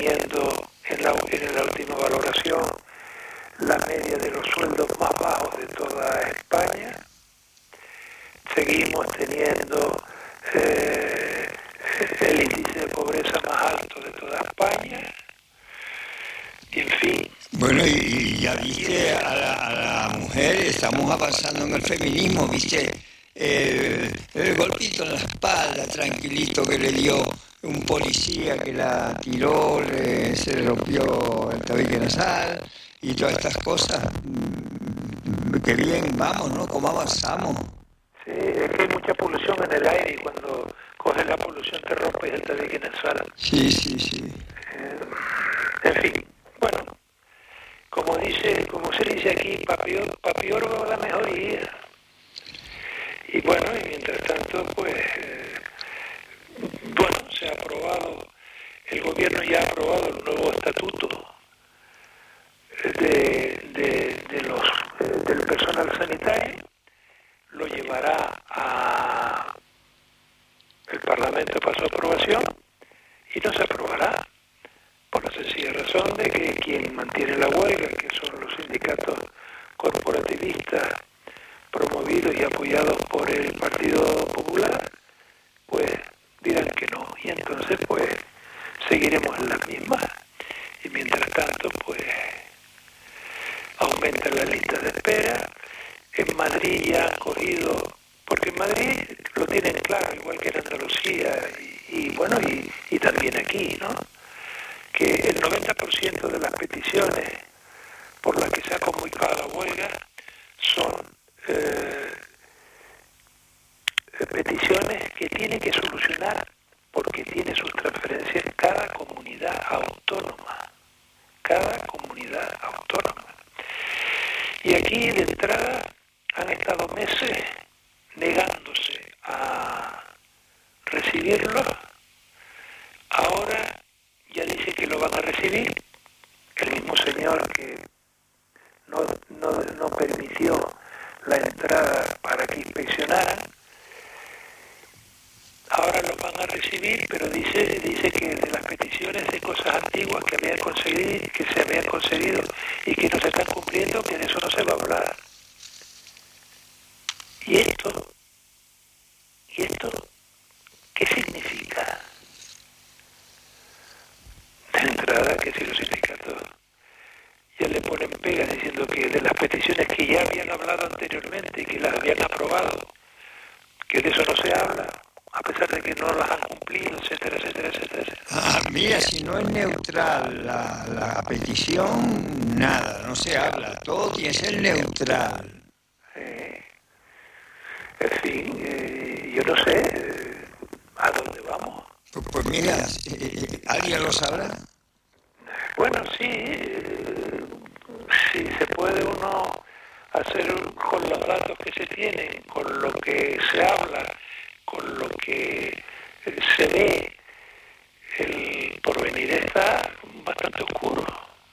teniendo en la última valoración la media de los sueldos más bajos de toda España. Seguimos teniendo el índice de pobreza más alto de toda España. Y en fin. Bueno, y ya viste a la mujer, estamos avanzando en el feminismo, viste el golpito en la espalda, tranquilito, que le dio un policía que la tiró, se le rompió el tabique nasal y todas estas cosas. Qué bien, vamos, ¿no? ¿Cómo avanzamos? Sí, es que hay mucha polución en el aire y cuando coges la polución te rompes el tabique nasal. Sí, sí, sí. En fin, bueno, como se dice aquí, papior va la mejoría. Y bueno, y mientras tanto, pues, bueno, se ha aprobado, el gobierno ya ha aprobado el nuevo estatuto del personal sanitario, lo llevará a el Parlamento para su aprobación y no se aprobará por la sencilla razón de que quien mantiene la huelga, que son los sindicatos corporativistas promovidos y apoyados por el Partido Popular, pues dirán que no, y entonces pues seguiremos en las mismas. Y mientras tanto pues aumenta la lista de espera. En Madrid ya han cogido, porque en Madrid lo tienen claro, igual que en Andalucía y bueno, y también aquí, ¿no? Que el 90% de las peticiones por las que se ha convocado la huelga son peticiones que tiene que solucionar porque tiene sus transferencias cada comunidad autónoma. Y aquí de entrada han estado meses negándose a recibirlo. Ahora ya dice que lo van a recibir. El mismo señor que no permitió la entrada para que inspeccionaran, ahora lo van a recibir, pero dice que de las peticiones de cosas antiguas que se habían concedido y que no se están cumpliendo, que de eso no se va a hablar. ¿Y esto qué significa? De entrada, que si los sindicatos ya le ponen pegas diciendo que de las peticiones que ya habían hablado anteriormente y que las habían aprobado, que de eso no se habla, a pesar de que no las han cumplido, etcétera, etcétera, etcétera, etcétera. Ah, mira, si no es neutral la petición, nada, no se habla, todo tiene que ser neutral. En fin, yo no sé a dónde vamos. Pues mira, ¿alguien lo sabrá? Bueno, sí, si se puede uno hacer con los datos que se tienen, con lo que se habla, con lo que se ve, el porvenir está bastante oscuro,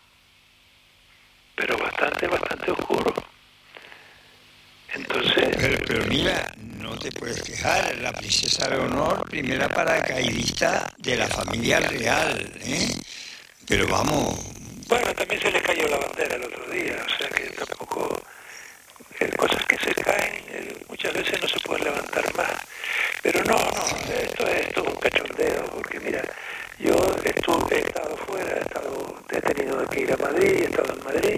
pero bastante oscuro. Entonces... Pero mira, no te puedes quejar, la princesa Leonor, primera paracaidista de la familia real, ¿eh? Pero vamos... Bueno, también se le cayó la bandera el otro día, o sea que tampoco... cosas que se caen, muchas veces no se pueden levantar más. Pero no, esto es un cachondeo, porque mira, yo he estado fuera, he tenido que ir a Madrid, he estado en Madrid,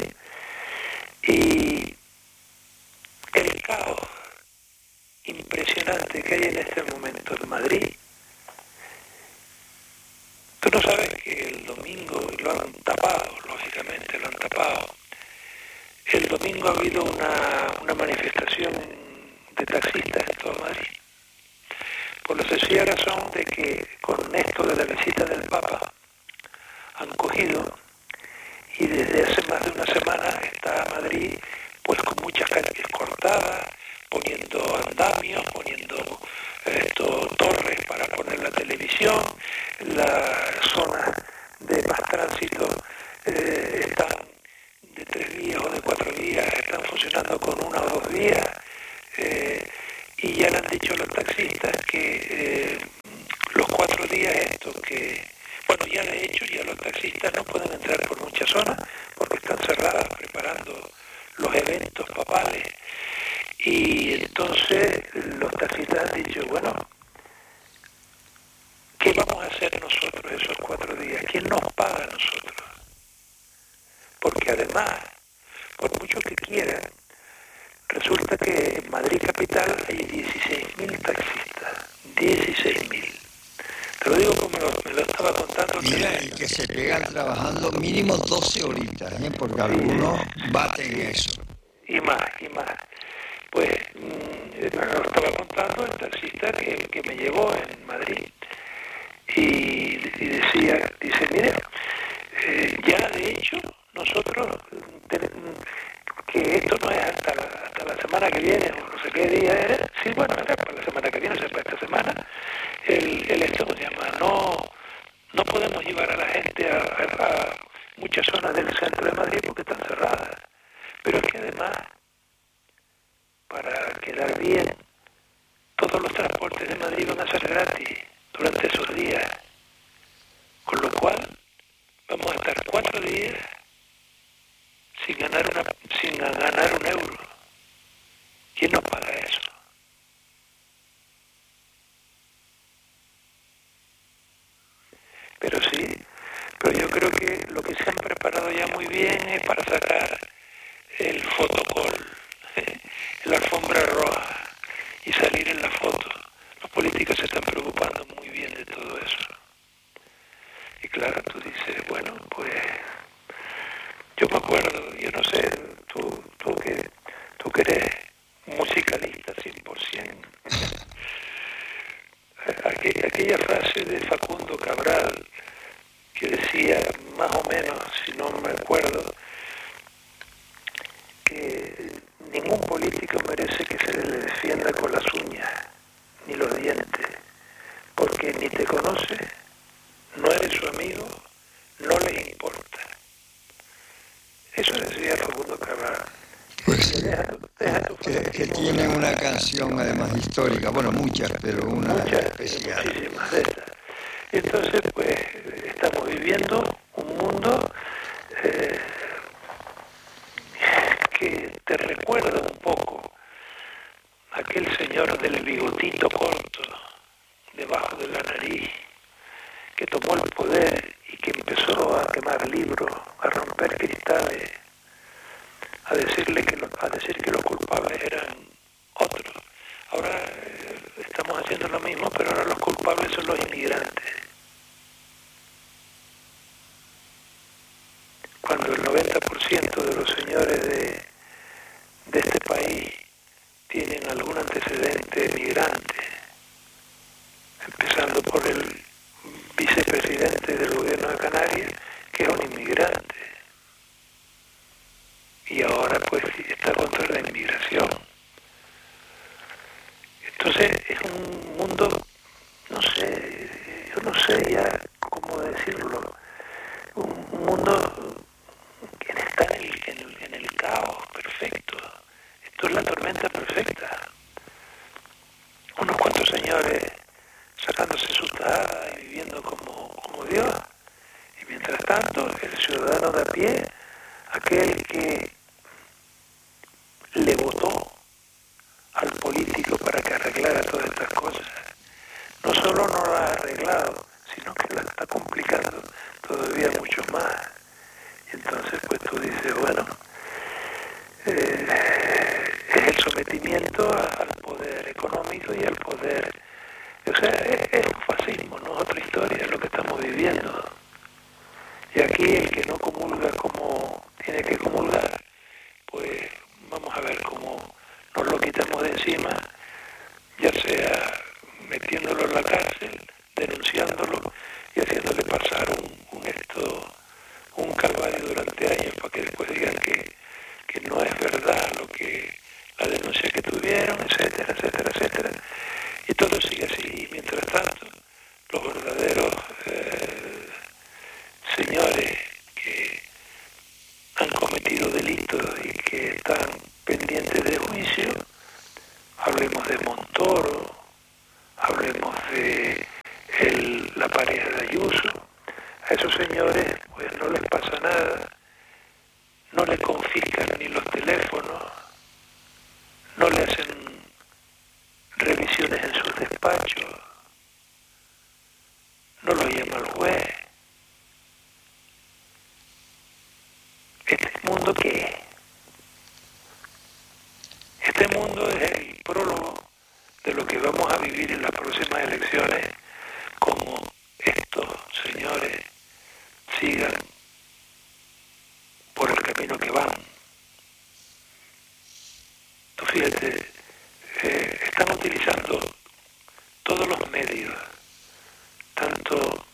y el caos impresionante que hay en este momento en Madrid. Tú no sabes que el domingo lo han tapado, lógicamente lo han tapado. El domingo ha habido una manifestación de taxistas en todo Madrid, por la sencilla razón de que con esto de la visita del Papa han cogido y desde hace más de una semana está Madrid pues con muchas calles cortadas, poniendo andamios, poniendo torres para poner la televisión, las zonas de más tránsito están de 3 vías o de 4 vías, están funcionando con 1 o 2 vías, y ya le han dicho a los taxistas que los 4 días estos que, bueno, cuando ya de hecho ya los taxistas no pueden entrar por muchas zonas porque están cerradas preparando los eventos papales. Y entonces los taxistas han dicho, bueno, ¿qué vamos a hacer nosotros esos 4 días? ¿Quién nos paga a nosotros? Porque además, por mucho que quieran, resulta que en Madrid capital hay 16.000 taxistas, 16.000. Te lo digo como me lo estaba contando. Mira, y que se pegan trabajando mínimo 12 horitas, porque algunos baten eso. Y más. Pues me lo estaba contando el taxista que me llevó en Madrid. Y dice, mire, ya de hecho nosotros, que esto no es hasta la semana que viene, o no sé qué día era, sí, bueno, era para la semana que viene, o sea, para esta semana, esto nos llama, no podemos llevar a la gente a muchas zonas del centro de Madrid porque están cerradas, pero es que además, para quedar bien, todos los transportes de Madrid van a ser gratis durante esos días, con lo cual vamos a estar 4 días sin ganar un euro. ¿Quién nos paga eso? Pero yo creo que lo que se han preparado ya muy bien es para sacar el fotocall, la alfombra roja y salir en la foto. Los políticos se están preocupando muy bien de todo eso. Y claro, tú dices, bueno, pues yo me acuerdo, yo no sé, tú que eres musicalista 100%, aquella frase de Facundo Cabral que decía, más o menos, si no me acuerdo, que ningún político merece que se le defienda con las uñas ni los dientes, porque ni te conoce, no eres su amigo, no le importa. Eso decía Facundo Cabral. Pues que tiene una canción además histórica, bueno, muchas, pero una especial. Muchísimas de esas. Entonces, pues, estamos viviendo un mundo que te recuerda un poco a aquel señor del bigotito corto, debajo de la nariz, que tomó el poder y que empezó a quemar libros, a romper cristales, a decir que los culpables eran otros. Ahora estamos haciendo lo mismo, pero ahora los culpables son los inmigrantes. Cuando el 90% de los señores de este país tienen algún antecedente migrante, empezando por el vicepresidente del gobierno de Canarias, que es un inmigrante. Y ahora pues está contra la inmigración. Entonces es un mundo, no sé, yo no sé ya cómo decirlo, un mundo que está en el caos perfecto. Esto es la tormenta perfecta. Unos cuantos señores sacándose su tajada y viviendo como Dios. Y mientras tanto, el ciudadano de a pie, aquel que le votó al político para que arreglara todas estas cosas, no solo no la ha arreglado, sino que la está complicando todavía mucho más. Y entonces pues tú dices, bueno, es el sometimiento al poder económico y al poder, o sea, es un fascismo, no es otra historia, es lo que estamos viviendo. Y aquí el que no comulga como tiene que comulgar, pues vamos a ver cómo nos lo quitamos de encima, ya sea metiéndolo en la cárcel, denunciándolo y haciéndole pasar un calvario durante años para que después digan que no es verdad la denuncia que tuvieron, etcétera, etcétera, etcétera. Y todo sigue así. Mientras tanto, los verdaderos señores que han cometido delitos y que están pendientes de juicio, hablemos de Montoro, hablemos de la pareja de Ayuso, esos señores pues no les pasa nada, no le confiscan ni los teléfonos, no le hacen revisiones en sus despachos, no lo llama el juez. ¿Este mundo qué es? Este mundo es el prólogo de lo que vamos a vivir en las próximas elecciones, como estos señores sigan por el camino que van. Tú fíjate, están utilizando todos los medios, tanto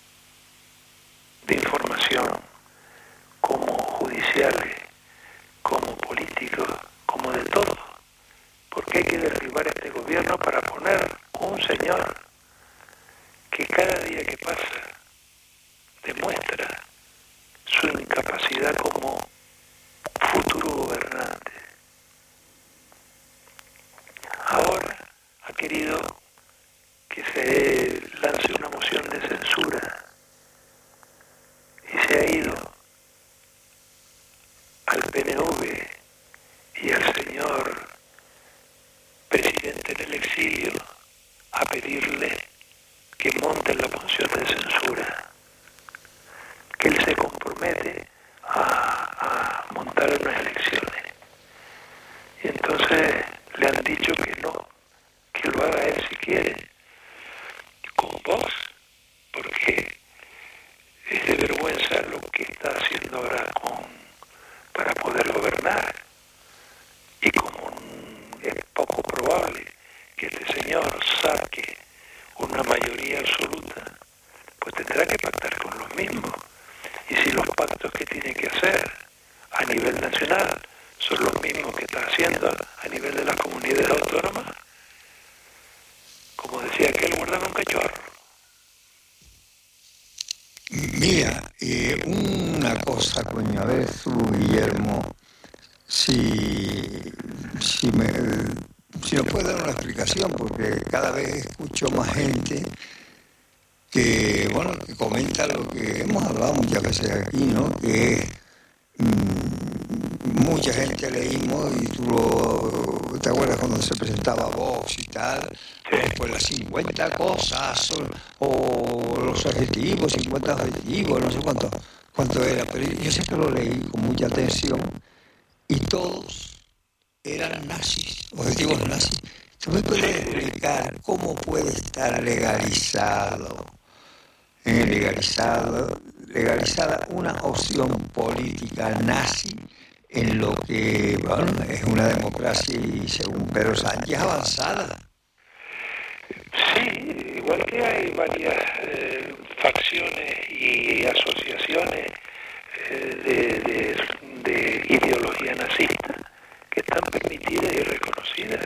de información como judiciales, como políticos, como de todo, porque hay que derribar este gobierno para poner un señor que cada día que pasa demuestra su incapacidad como futuro gobernante. Ahora ha querido que se lance una moción de censura y se ha ido al PNV y al señor presidente en el exilio a pedirle que monten la moción de censura, que él se compromete a montar unas elecciones. Y entonces le han dicho que no, que lo haga él si quiere, con Vox, porque es de vergüenza lo que está haciendo ahora para poder gobernar. Y como es poco probable que este señor saque una mayoría absoluta, pues tendrá que pactar con los mismos. Y si los pactos que tiene que hacer a nivel nacional son los mismos que está haciendo a nivel de las comunidades autónomas, como decía aquel, guardaba un cachorro. Mira, una cosa, coño, a ver tú, Guillermo, si nos puedes dar una explicación, porque cada vez escucho más gente que, bueno, que comenta lo que hemos hablado muchas veces aquí, ¿no? Que mucha gente leímos, y tú te acuerdas cuando se presentaba Vox y tal, pues las 50 cosas o los adjetivos, 50 adjetivos, no sé cuánto era, pero yo siempre lo leí con mucha atención y todos eran nazis, objetivos nazis. ¿Tú me puedes explicar cómo puede estar legalizada una opción política nazi en lo que, bueno, es una democracia y según Pedro Sánchez avanzada? Sí, igual que hay varias facciones y asociaciones de ideología nazista que están permitidas y reconocidas,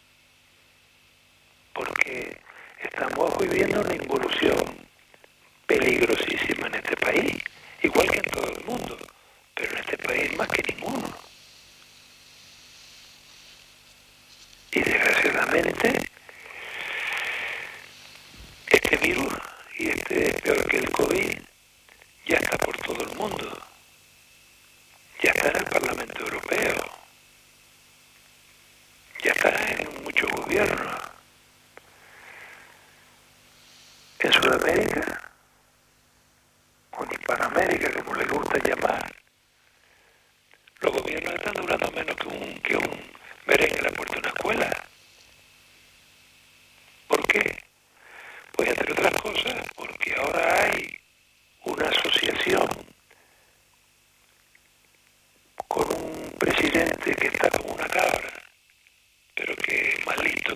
porque estamos viviendo una involución peligrosísima en este país, igual que en todo el mundo, pero en este país más que ninguno. Y desgraciadamente este virus, y este es peor que el COVID, ya está por todo el mundo, ya está en el Parlamento Europeo, ya está en muchos gobiernos. En Sudamérica, o en Hispanoamérica, como les gusta llamar, los gobiernos están durando menos que un merengue en la puerta de una escuela. ¿Por qué? Pues entre otras cosas, porque ahora hay una asociación con un presidente que está como una cabra, pero que es más listo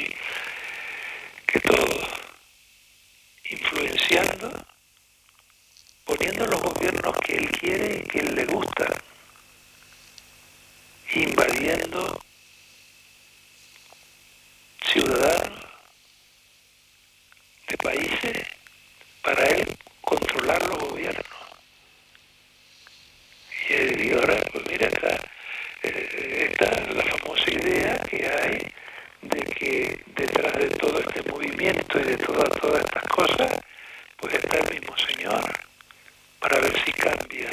que todo, influenciando, poniendo los gobiernos que él quiere y que él le gusta, invadiendo ciudadanos de países para él controlar los gobiernos. Y ahora, pues mira, está la famosa idea que hay de que detrás de todo este movimiento y de todas estas cosas, pues está el mismo señor, cambia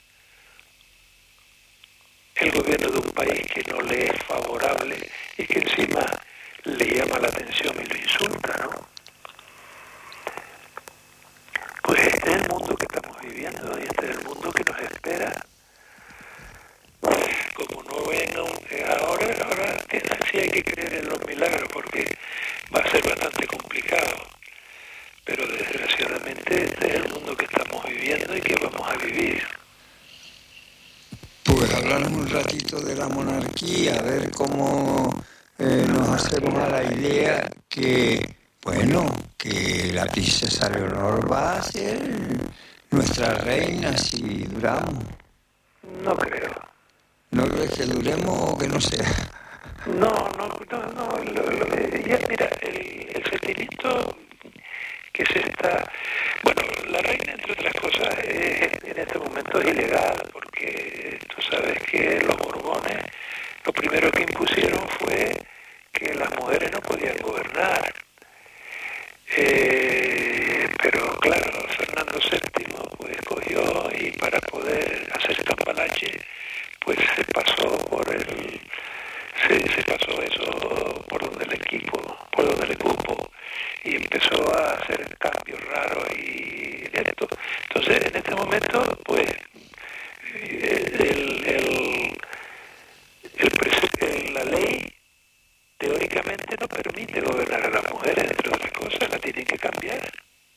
el gobierno de un país que no le es favorable y que encima le llama la atención y lo insulta, ¿no? Pues este es el mundo que estamos viviendo y este es el mundo que nos espera. Como no ven ahora sí hay que creer en los milagros porque va a ser bastante complicado. Pero desgraciadamente este es el mundo que estamos viviendo y que vamos a vivir. Pues hablamos un ratito de la monarquía, a ver cómo nos hacemos a la idea que, bueno, que la princesa Leonor va a ser nuestra reina si duramos. No creo. ¿No crees que duremos o que no sea? No. Ya, mira, el sentimiento que se está... Bueno, la reina, entre otras cosas, en este momento es ilegal, porque tú sabes que los Borbones, lo primero que impusieron fue que las mujeres no podían gobernar. Pero claro, Fernando VII pues cogió y para poder hacer cambalache, pues se pasó eso por donde le cupo, y empezó a hacer cambios raros y esto. Entonces, en este momento, pues, la ley teóricamente no permite gobernar a las mujeres, entre otras cosas, la tienen que cambiar.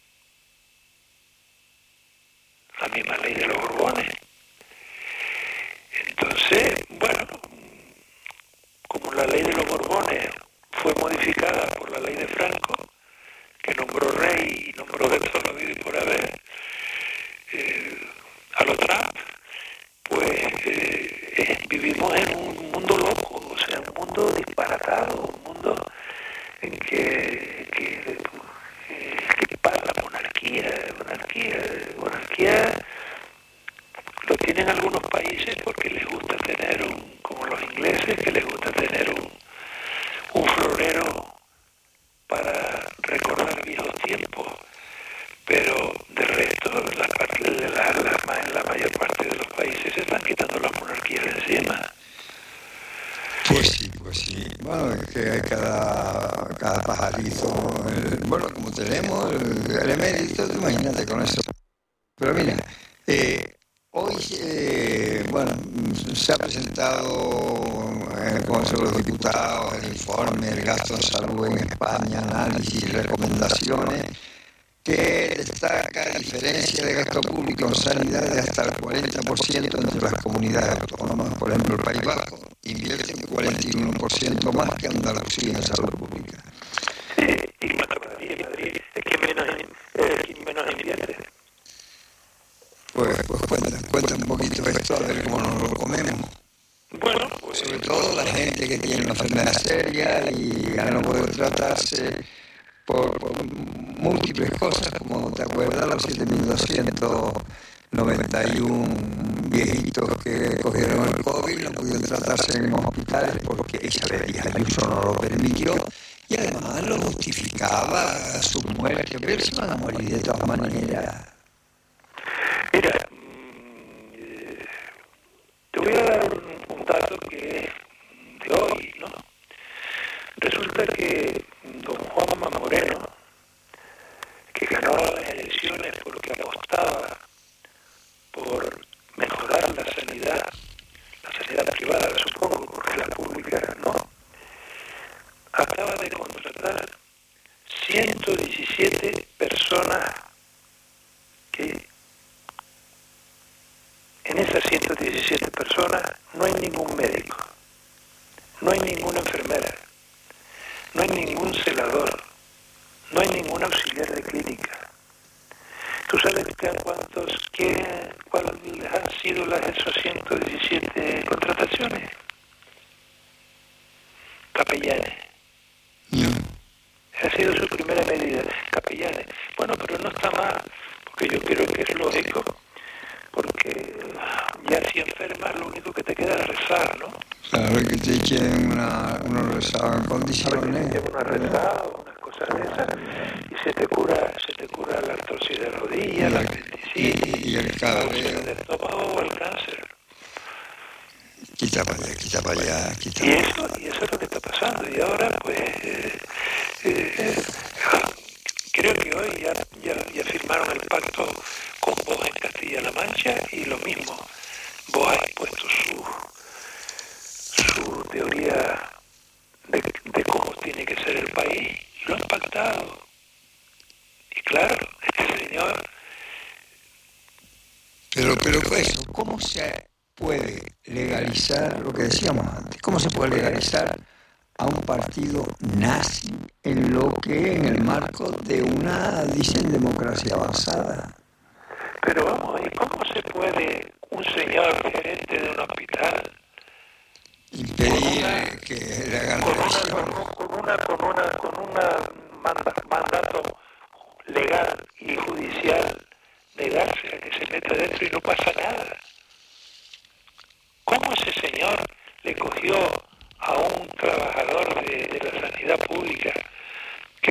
La misma ley de los Borbones. Entonces, bueno, como la ley de los Borbones fue modificada por la ley de Franco, que nombró rey y nombró de todo lo habido y por haber a lo Trump, pues vivimos en un mundo loco, o sea, un mundo disparatado, un mundo en que para la monarquía lo tienen algunos países porque les gusta tener como los ingleses, que les gusta tener un florero para recordar viejos tiempos, pero de resto la mayor parte de los países se están quitando las monarquías de encima. Pues sí. Bueno, es que hay cada pajarizo, bueno, como tenemos el emérito, imagínate con eso. Pero mira, hoy, bueno, se ha presentado en el Consejo de los Diputados el informe del gasto en salud en España, análisis y recomendaciones, que destaca diferencia de gasto público en sanidad de hasta el 40% entre las comunidades autónomas. Por ejemplo, el País Vasco invierte un 41% más que Andalucía en salud pública. Sí, y Madrid es que menos invierte. Pues cuenta un poquito esto, a ver cómo nos lo comemos. Bueno, pues... Sobre todo la gente que tiene una enfermedad seria y al no poder tratarse por múltiples cosas, como te acuerdas, los 7.291 viejitos que cogieron el COVID, no pudieron tratarse en hospitales porque Isabel Díaz Ayuso no lo permitió, y además lo justificaba su muerte, pero se van a morir de todas maneras. Mira, te voy a dar un dato que es de hoy, ¿no? Resulta que don Juanma Moreno, que ganó las elecciones porque apostaba por mejorar la sanidad privada, supongo, porque la pública no, acaba de contratar 117 personas que en esas 117 personas no hay ningún médico, no hay ninguna enfermera, no hay ningún celador, no hay ningún auxiliar de clínica. ¿Tú sabes cuáles han sido esos 117 contrataciones? Capellanes. Ha sido su primera medida, capellanes. Bueno, pero no está mal, porque yo creo que es lógico, porque ya si enfermas lo único que te queda es rezar, ¿no? Claro, que te echen unos rezados en condiciones. Una rezada, unas cosas de esas, y se te cura la artrosis de rodilla, la apendicitis, y el cabreo del estómago o el cáncer. Quita para allá. Y eso es lo que está pasando. Y ahora, pues, creo que hoy ya firmaron el pacto con Vox en Castilla-La Mancha, y lo mismo. Vox ha expuesto su teoría de cómo tiene que ser el país, y lo han pactado. Y claro, este señor... Pero eso, ¿cómo se puede legalizar lo que decíamos antes? ¿Cómo se puede legalizar a un partido nazi en el marco de una, dicen, democracia avanzada? Pero vamos, ¿y cómo se puede un señor gerente de un hospital impedir que le hagan revisión? Con un mandato legal y judicial, negarse a que se meta dentro y no pasa nada? ¿Cómo ese señor le cogió a un trabajador de la sanidad pública que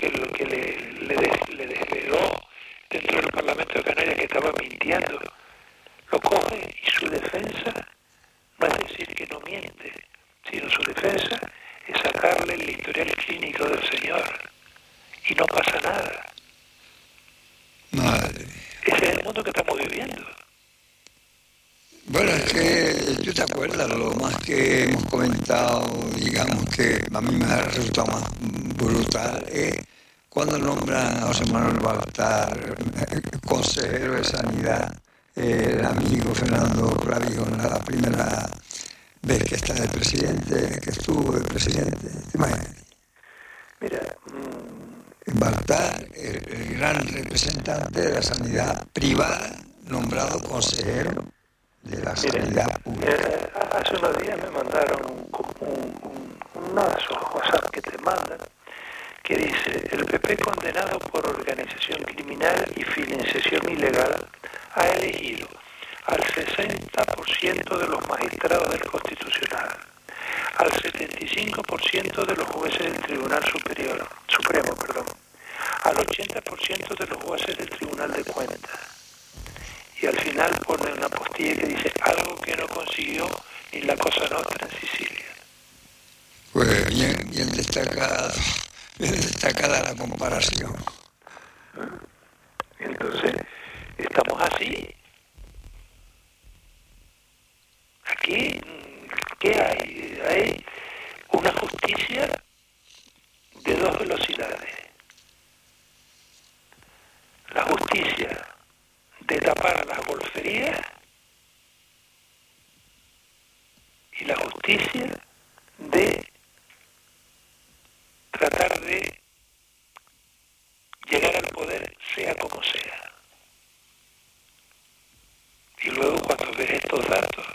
le desveló dentro del Parlamento de Canarias que estaba mintiendo? Lo coge, y su defensa no es decir que no miente, sino su defensa es sacarle el historial clínico del señor, y no pasa nada. Madre. Ese es el mundo que estamos viviendo. Bueno, es que tú te acuerdas, lo más que hemos comentado, digamos que a mí me ha resultado más brutal, es cuando nombran a José Manuel Baltar consejero de Sanidad, el amigo Fernando Clavijo, en la primera vez que está de presidente, que estuvo de presidente. Imagínate. Mira, Baltar, el gran representante de la sanidad privada, nombrado consejero de la sanidad pública. Hace unos días me mandaron uno de esos WhatsApp que te mandan, que dice: el PP, condenado por organización criminal y financiación ilegal, ha elegido al 60% de los magistrados del Constitucional, al 75% de los jueces del Tribunal Supremo, al 80% de los jueces del Tribunal de Cuentas. Y al final pone una postilla que dice: algo que no consiguió ni la Cosa Nostra en Sicilia. Pues bien destacada la comparación. Entonces, estamos así. Aquí, ¿qué hay? Hay una justicia de dos velocidades. La justicia de tapar las golferías y la justicia de tratar de llegar al poder sea como sea. Y luego, cuando ves estos datos,